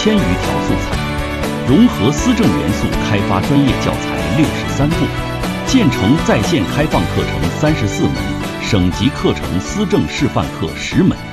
1000余条素材，融合思政元素开发专业教材63部，建成在线开放课程34门，省级课程思政示范课10门。